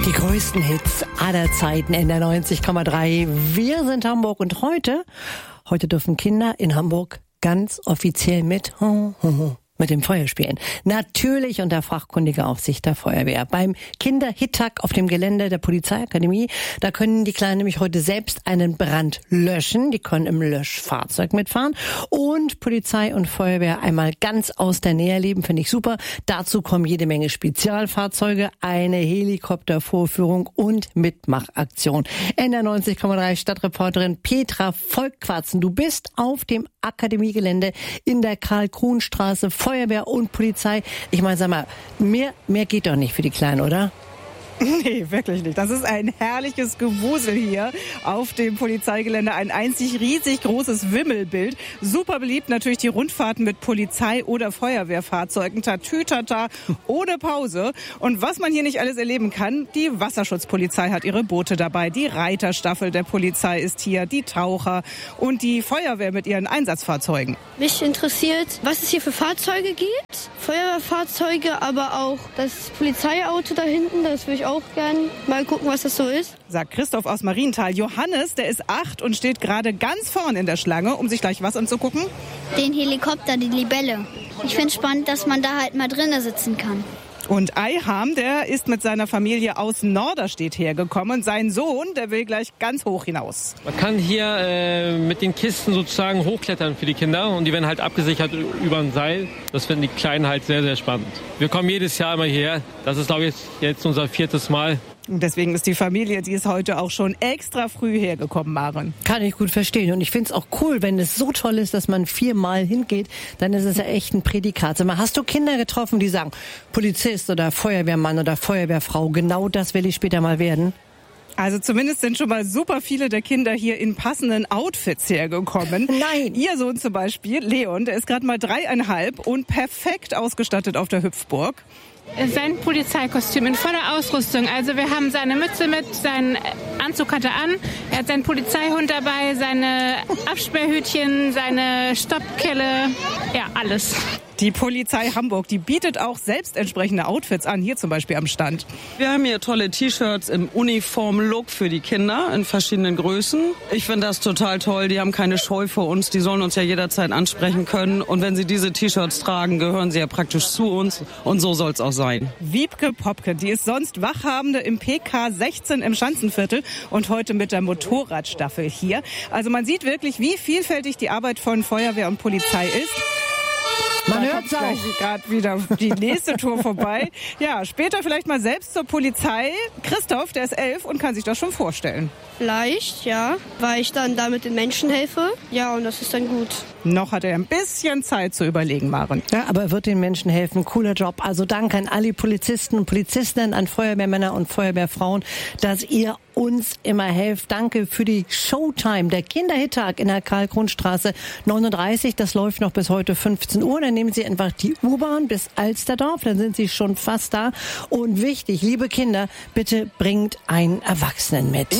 Die größten Hits aller Zeiten in der 90,3. Wir sind Hamburg und heute dürfen Kinder in Hamburg ganz offiziell mit dem Feuer spielen. Natürlich unter fachkundiger Aufsicht der Feuerwehr. Beim Kinder-Hit-Tag auf dem Gelände der Polizeiakademie, da können die Kleinen nämlich heute selbst einen Brand löschen. Die können im Löschfahrzeug mitfahren und Polizei und Feuerwehr einmal ganz aus der Nähe erleben, finde ich super. Dazu kommen jede Menge Spezialfahrzeuge, eine Helikoptervorführung und Mitmachaktion. In der 90,3 Stadtreporterin Petra Volkwarzen. Du bist auf dem Akademiegelände in der Karl-Kruhn-Straße. Feuerwehr und Polizei. Ich meine, sag mal, mehr geht doch nicht für die Kleinen, oder? Nee, wirklich nicht. Das ist ein herrliches Gewusel hier auf dem Polizeigelände. Ein einzig riesig großes Wimmelbild. Super beliebt natürlich die Rundfahrten mit Polizei- oder Feuerwehrfahrzeugen. Tatütata, ohne Pause. Und was man hier nicht alles erleben kann, die Wasserschutzpolizei hat ihre Boote dabei. Die Reiterstaffel der Polizei ist hier, die Taucher und die Feuerwehr mit ihren Einsatzfahrzeugen. Mich interessiert, was es hier für Fahrzeuge gibt. Feuerwehrfahrzeuge, aber auch das Polizeiauto da hinten, das will ich auch gerne mal gucken, was das so ist. Sagt Christoph aus Marienthal. Johannes, der ist 8 und steht gerade ganz vorn in der Schlange, um sich gleich was anzugucken. Den Helikopter, die Libelle. Ich finde es spannend, dass man da halt mal drinnen sitzen kann. Und Eiham, der ist mit seiner Familie aus Norderstedt hergekommen. Sein Sohn, der will gleich ganz hoch hinaus. Man kann hier mit den Kisten sozusagen hochklettern für die Kinder und die werden halt abgesichert über ein Seil. Das finden die Kleinen halt sehr, sehr spannend. Wir kommen jedes Jahr immer hierher. Das ist, glaube ich, jetzt unser 4. Mal. Und deswegen ist die Familie, die ist heute auch schon extra früh hergekommen, Maren. Kann ich gut verstehen. Und ich finde es auch cool, wenn es so toll ist, dass man 4-mal hingeht, dann ist es ja echt ein Prädikat. Sag mal, hast du Kinder getroffen, die sagen, Polizist oder Feuerwehrmann oder Feuerwehrfrau, genau das will ich später mal werden? Also zumindest sind schon mal super viele der Kinder hier in passenden Outfits hergekommen. Nein. Ihr Sohn zum Beispiel, Leon, der ist gerade mal 3,5 und perfekt ausgestattet auf der Hüpfburg. Sein Polizeikostüm in voller Ausrüstung. Also wir haben seine Mütze mit, seinen Anzug hat er an, er hat seinen Polizeihund dabei, seine Absperrhütchen, seine Stoppkelle, ja, alles. Die Polizei Hamburg, die bietet auch selbst entsprechende Outfits an, hier zum Beispiel am Stand. Wir haben hier tolle T-Shirts im Uniform-Look für die Kinder in verschiedenen Größen. Ich finde das total toll, die haben keine Scheu vor uns, die sollen uns ja jederzeit ansprechen können. Und wenn sie diese T-Shirts tragen, gehören sie ja praktisch zu uns und so soll es auch sein. Wiebke Popke, die ist sonst Wachhabende im PK 16 im Schanzenviertel und heute mit der Motorradstaffel hier. Also man sieht wirklich, wie vielfältig die Arbeit von Feuerwehr und Polizei ist. Man da hört's kommt auch. Gerade wieder die nächste Tour vorbei. Ja, später vielleicht mal selbst zur Polizei. Christoph, der ist 11 und kann sich das schon vorstellen. Vielleicht, ja, weil ich dann damit den Menschen helfe. Ja, und das ist dann gut. Noch hat er ein bisschen Zeit zu überlegen, Maren. Ja, aber er wird den Menschen helfen. Cooler Job. Also danke an alle Polizisten und Polizistinnen, an Feuerwehrmänner und Feuerwehrfrauen, dass ihr uns immer helft. Danke für die Showtime. Der Kinder-Hit-Tag in der Karl-Kruhn-Straße 39. Das läuft noch bis heute 15 Uhr. Dann nehmen Sie einfach die U-Bahn bis Alsterdorf. Dann sind Sie schon fast da. Und wichtig, liebe Kinder, bitte bringt einen Erwachsenen mit.